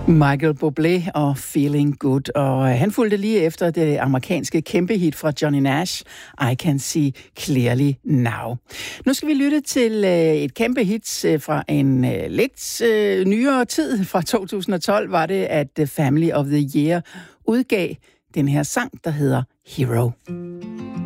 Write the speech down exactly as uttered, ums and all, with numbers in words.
Michael Bublé og Feeling Good, og han fulgte lige efter det amerikanske kæmpehit fra Johnny Nash, I Can See Clearly Now. Nu skal vi lytte til et kæmpe hit fra en lidt nyere tid. Fra to tusind og tolv var det, at Family of the Year udgav den her sang, der hedder Hero.